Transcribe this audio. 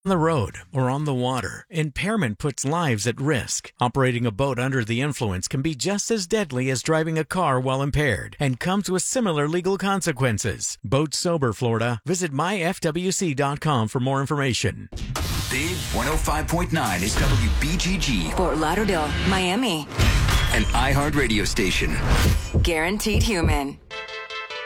the road or on the water, impairment puts lives at risk. Operating a boat under the influence can be just as deadly as driving a car while impaired and comes with similar legal consequences. Boat Sober Florida. Visit myfwc.com for more information. Big 105.9 is WBGG. Fort Lauderdale, Miami. An iHeart radio station. Guaranteed Human.